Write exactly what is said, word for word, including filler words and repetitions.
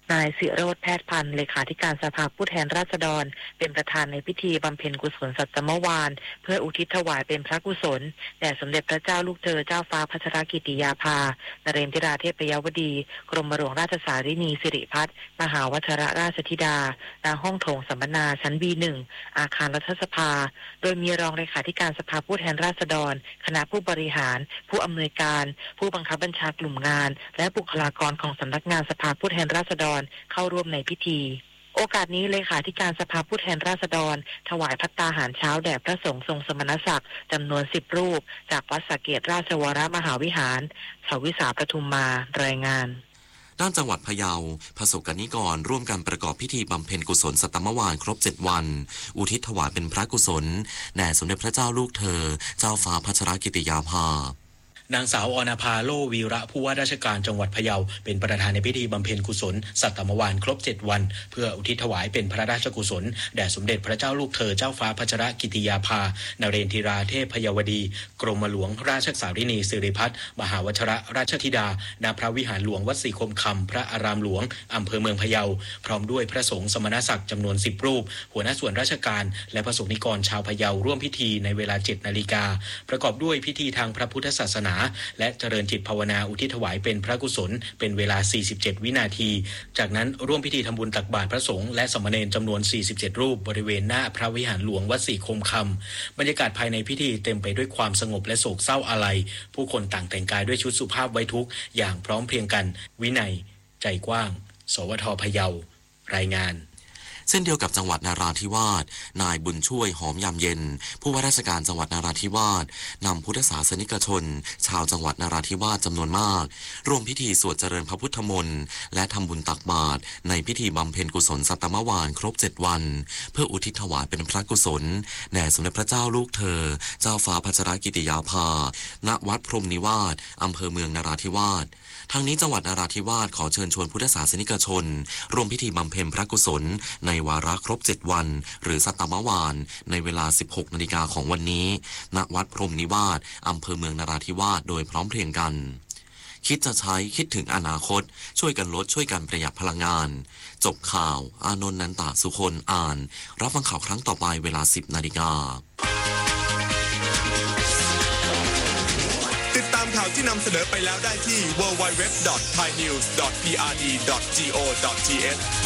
นายศิโรจน์แพทย์พันธ์เลขาธิการสภาผู้แทนราษฎรเป็นประธานในพิธีบำเพ็ญกุศลสัตมวานเพื่ออุทิศถวายเป็นพระกุศลแด่สมเด็จพระเจ้าลูกเธอเจ้าฟ้าพัชรกิติยาภานเรนทิราเทพยวดีกรมหลวงราชสารินีสิริพัฒน์มหาวชรราชธิดาณห้องโถงสัมมนาชั้น บี หนึ่ง อาคารรัฐสภาโดยมีรองเลขาธิการสภาผู้แทนราษฎรคณะผู้บริหารผู้อำนวยการผู้บังคับบัญชากลุ่มงานและบุคลากรของสำนักงานสภาผู้แทนราษฎรเข้าร่วมในพิธีโอกาสนี้เลขาธิการสภาผู้แทนราษฎรถวายภัตตาหารเช้าแด่พระสงฆ์ทรงสมณศักดิ์จำนวนสิบรูปจากวัดสระเกษราชวรมหาวิหารชวิสาปทุมมารายงานด้านจังหวัดพะเยาประสบกนิกรร่วมกันประกอบพิธีบำเพ็ญกุศลสัตมวานครบเจ็ดวันอุทิศถวายเป็นพระกุศลแด่สมเด็จพระเจ้าลูกเธอเจ้าฟ้าพัชรกิติยาภานางสาวอณภาโลวีระผู้ว่าราชการจังหวัดพะเยาเป็นประธานในพิธีบำเพ็ญกุศลสัตมวานครบเจ็ดวันเพื่ออุทิศถวายเป็นพระราชกุศลแด่สมเด็จพระเจ้าลูกเธอเจ้าฟ้าพัชรกิติยาภานเรนทิราเทพยวดีกรมหลวงราชสารินีสิริพัฒน์มหาวชรราชธิดาณพระวิหารหลวงวัดศรีคมคำพระอารามหลวงอำเภอเมืองพะเยาพร้อมด้วยพระสงฆ์สมณศักดิ์จำนวนสิบรูปหัวหน้าส่วนราชการและประสบนิกรชาวพะเยาร่วมพิธีในเวลาเจ็ดนาฬิกาประกอบด้วยพิธีทางพระพุทธศาสนาและเจริญจิตภาวนาอุทิศถวายเป็นพระกุศลเป็นเวลาสี่สิบเจ็ดวินาทีจากนั้นร่วมพิธีทำบุญตักบาตรพระสงฆ์และสามเณรจำนวนสี่สิบเจ็ดรูปบริเวณหน้าพระวิหารหลวงวัดศรีคมคำบรรยากาศภายในพิธีเต็มไปด้วยความสงบและโศกเศร้าอาลัยผู้คนต่างแต่งกายด้วยชุดสุภาพไว้ทุกข์อย่างพร้อมเพรียงกันวินัยใจกว้างสวทพะเยารายงานเช่นเดียวกับจังหวัดนาราธิวาสนายบุญช่วยหอมยามเย็นผู้ว่าราชการจังหวัดนาราธิวาสนำพุทธศาสนิกชนชาวจังหวัดนาราธิวาสจำนวนมากร่วมพิธีสวดเจริญพระพุทธมนต์และทำบุญตักบาตรในพิธีบำเพ็ญกุศลสัตมวานครบเจ็ดวันเพื่ออุทิศถวายเป็นพระกุศลแด่สมเด็จพระเจ้าลูกเธอเจ้าฟ้าพัชรกิติยาภาณวัดพรหมนิวาสอำเภอเมืองนาราธิวาสทั้งนี้จังหวัดนราธิวาสขอเชิญชวนพุทธศาสนิกชนร่วมพิธีบำเพ็ญพระกุศลในวาระครบเจ็ดวันหรือสัตมวานในเวลา สิบหกนาฬิกาของวันนี้ณวัดพรหมนิวาสอำเภอเมืองนราธิวาสโดยพร้อมเพรียงกันคิดจะใช้คิดถึงอนาคตช่วยกันลดช่วยกันประหยัดพลังงานจบข่าวอานนท์นันตะสุคนอ่านรับฟังข่าวครั้งต่อไปเวลา สิบนาฬิกาติดตามข่าวที่นำเสนอไปแล้วได้ที่ ดับเบิลยู ดับเบิลยู ดับเบิลยู ดอท ไทยนิวส์ ดอท พี อาร์ ดี ดอท จี โอ ดอท ที เอช